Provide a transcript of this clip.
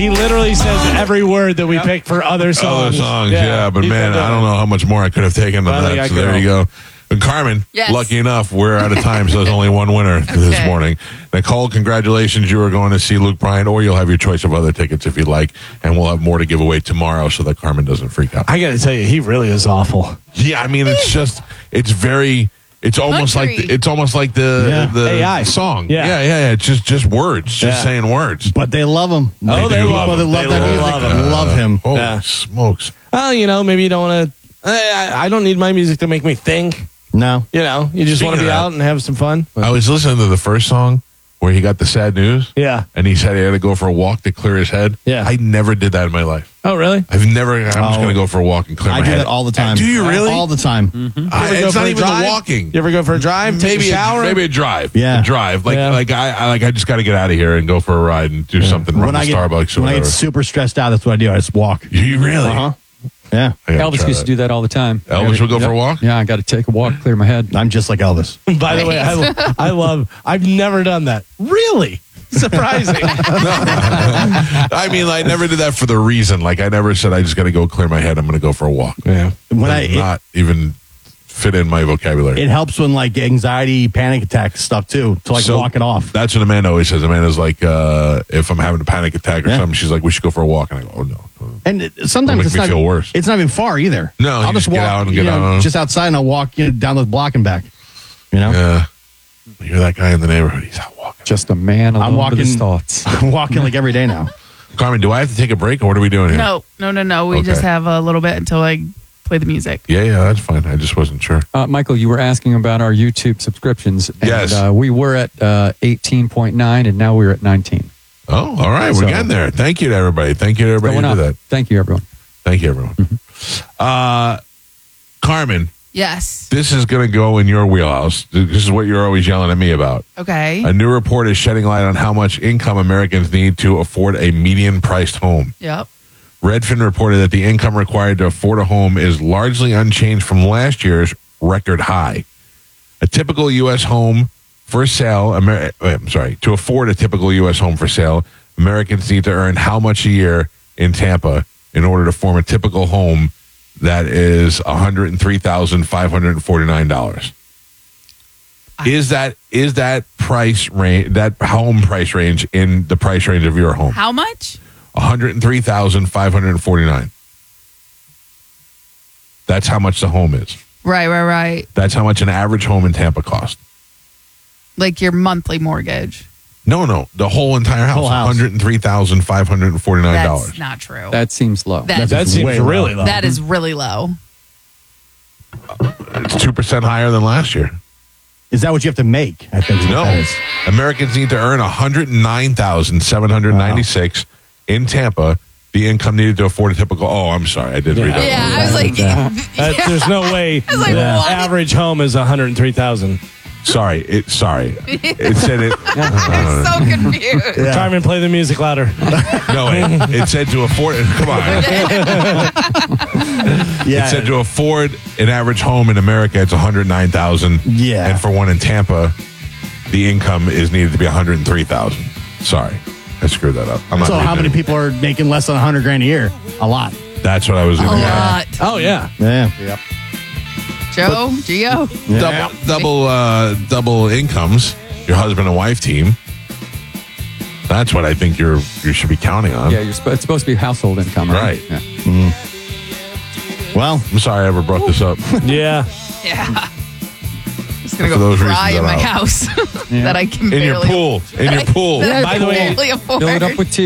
He literally says every word that we picked for other songs. Other songs, yeah. But man, I don't know how much more I could have taken on that. So there you go. And Carmen, lucky enough, we're out of time, so there's only one winner this morning. Nicole, congratulations. You are going to see Luke Bryan, or you'll have your choice of other tickets if you'd like, and we'll have more to give away tomorrow so that Carmen doesn't freak out. I got to tell you, he really is awful. Yeah, I mean, it's almost like the AI song. Yeah. It's just words, saying words. But they love him. They love him. They love that music. Love him. Holy smokes. Well, maybe you don't want to. I don't need my music to make me think. No. You just want to be out and have some fun. I was listening to the first song where he got the sad news. Yeah. And he said he had to go for a walk to clear his head. Yeah. I never did that in my life. Oh, really? I'm just going to go for a walk and clear my head. I do that all the time. Do you really? All the time. Mm-hmm. It's not even the walking. You ever go for a drive? Take a shower? Maybe a drive. Yeah. A drive. I just got to get out of here and go for a ride and do something. Run to Starbucks or when whatever. I get super stressed out, that's what I do. I just walk. You really? Uh-huh. Yeah. Elvis used to do that all the time. Elvis would go for a walk? Yeah, I got to take a walk, clear my head. I'm just like Elvis. By the way, I've never done that. Really? Surprising. I mean, I never did that for the reason. Like, I never said, I just got to go clear my head. I'm going to go for a walk. Yeah. Not even fit in my vocabulary. It helps when, like, anxiety, panic attack stuff, too, to, walk it off. That's what Amanda always says. Amanda's like, if I'm having a panic attack or something, she's like, we should go for a walk. And I go, oh, no. And sometimes it's not feel worse. It's not even far either. No, I'll just walk get out and get out. just outside, and I'll walk down the block and back. Yeah. You're that guy in the neighborhood. He's out walking. Just a man alone with his thoughts. I'm walking like every day now. Carmen, do I have to take a break, or what are we doing here? No. We just have a little bit until I play the music. Yeah, that's fine. I just wasn't sure. Michael, you were asking about our YouTube subscriptions. And, yes. We were at 18.9, and now we're at 19. Oh, all right. We're getting there. Thank you to everybody. Thank you to everybody who did that. Thank you, everyone. Thank you, everyone. Mm-hmm. Carmen. Yes. This is going to go in your wheelhouse. This is what you're always yelling at me about. Okay. A new report is shedding light on how much income Americans need to afford a median-priced home. Yep. Redfin reported that the income required to afford a home is largely unchanged from last year's record high. A typical U.S. home for sale, to afford a typical U.S. home for sale, Americans need to earn how much a year in Tampa in order to form a typical home that is $103,549. Is that price range, that home price range, in the price range of your home? How much? $103,549. That's how much the home is. Right. That's how much an average home in Tampa costs. Like your monthly mortgage. No. The whole entire house. $103,549. That's not true. That seems low. That seems really low. That is really low. It's 2% higher than last year. Is that what you have to make? I think no. Americans need to earn $109,796 in Tampa. The income needed to afford a typiple. Oh, I'm sorry, I did read that. Yeah, I was like, there's no way I was like, the what? average home is $103,000. Sorry. It said it. I'm so confused. Carmen, play the music louder. No, it said to afford. Come on. It said to afford an average home in America, it's $109,000. Yeah. And for one in Tampa, the income is needed to be $103,000. Sorry, I screwed that up. So how many people are making less than $100,000 a year? A lot. That's what I was going to get. lot. Oh yeah. Yep. Gio. Double incomes. Your husband and wife team. That's what I think you should be counting on. Yeah, it's supposed to be household income, right? Right. Yeah. Well, I'm sorry I ever brought this up. Yeah. Just gonna go cry in my house that I can In your barely pool. In your pool. that I By can the way, barely afford. Fill it up with tears.